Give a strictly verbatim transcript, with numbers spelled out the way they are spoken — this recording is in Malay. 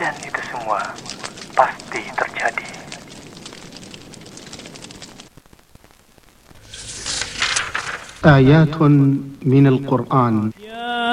Dan itu semua pasti terjadi. آيات من القرآن